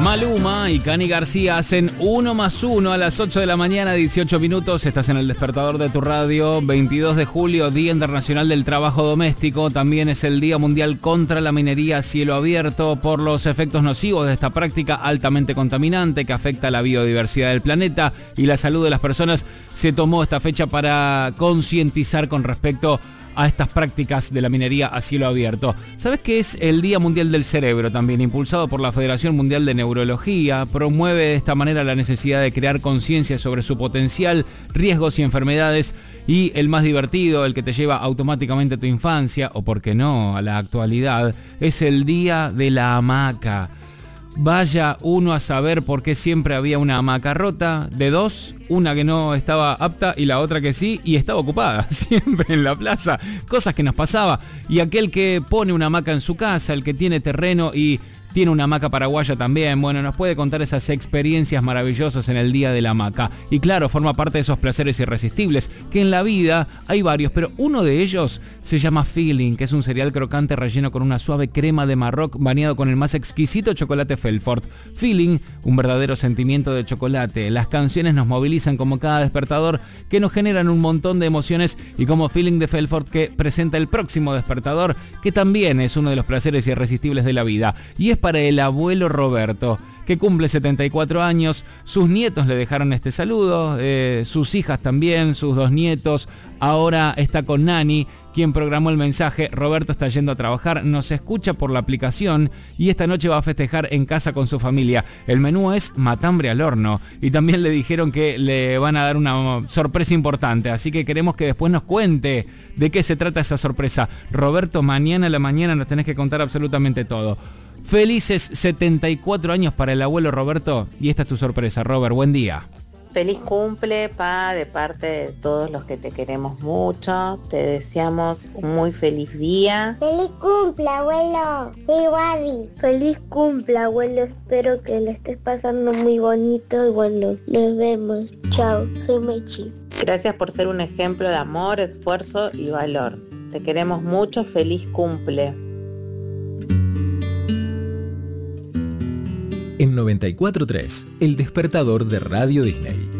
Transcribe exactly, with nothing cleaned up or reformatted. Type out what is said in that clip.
Maluma y Cani García hacen uno más uno a las ocho de la mañana, dieciocho minutos. Estás en el despertador de tu radio. veintidós de julio, Día Internacional del Trabajo Doméstico. También es el Día Mundial contra la Minería a cielo abierto por los efectos nocivos de esta práctica altamente contaminante que afecta a la biodiversidad del planeta y la salud de las personas. Se tomó esta fecha para concientizar con respecto a estas prácticas de la minería a cielo abierto. ¿Sabes qué es el Día Mundial del Cerebro también? Impulsado por la Federación Mundial de Neurología, promueve de esta manera la necesidad de crear conciencia sobre su potencial, riesgos y enfermedades, y el más divertido, el que te lleva automáticamente a tu infancia, o por qué no, a la actualidad, es el Día de la Hamaca. Vaya uno a saber por qué siempre había una hamaca rota, de dos, una que no estaba apta y la otra que sí, y estaba ocupada, siempre en la plaza, cosas que nos pasaba. Y aquel que pone una hamaca en su casa, el que tiene terreno y tiene una hamaca paraguaya también, bueno, nos puede contar esas experiencias maravillosas en el Día de la Hamaca. Y claro, forma parte de esos placeres irresistibles, que en la vida hay varios, pero uno de ellos se llama Feeling, que es un cereal crocante relleno con una suave crema de Marroc bañado con el más exquisito chocolate Felfort. Feeling, un verdadero sentimiento de chocolate. Las canciones nos movilizan como cada despertador, que nos generan un montón de emociones, y como Feeling de Felfort, que presenta el próximo despertador, que también es uno de los placeres irresistibles de la vida. Y es para el abuelo Roberto, que cumple setenta y cuatro años. Sus nietos le dejaron este saludo, eh, sus hijas también, sus dos nietos. Ahora está con Nani, quien programó el mensaje. Roberto está yendo a trabajar, nos escucha por la aplicación y esta noche va a festejar en casa con su familia. El menú es matambre al horno y también le dijeron que le van a dar una sorpresa importante, así que queremos que después nos cuente de qué se trata esa sorpresa. Roberto, mañana a la mañana nos tenés que contar absolutamente todo. Felices setenta y cuatro años para el abuelo Roberto, y esta es tu sorpresa. Robert, buen día. Feliz cumple, pa, de parte de todos los que te queremos mucho. Te deseamos un muy feliz día. ¡Feliz cumple, abuelo! ¡Sí, Gaby! ¡Feliz cumple, abuelo! Espero que le estés pasando muy bonito y bueno, nos vemos. Chao, soy Mechi. Gracias por ser un ejemplo de amor, esfuerzo y valor. Te queremos mucho, feliz cumple. En noventa y cuatro punto tres, el despertador de Radio Disney.